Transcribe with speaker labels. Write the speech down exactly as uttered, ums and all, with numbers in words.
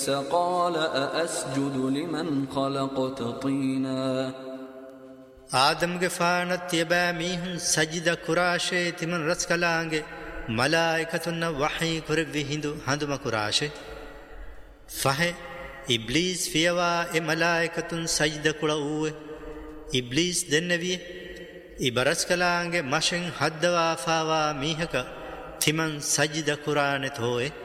Speaker 1: قال أأسجد لمن خلقت طينا
Speaker 2: آدم کے فانت یبا میہن سجدہ کراشے تمن رس کلانگے ملائکتن وحی کروی ہندو ہندم کراشے فہے ابلیس فیوا اے ملائکتن سجدہ کڑاوے ابلیس دنوی ابرس کلانگے مشن حدوا فاوا میہکا تمن سجدہ کرانت ہوئے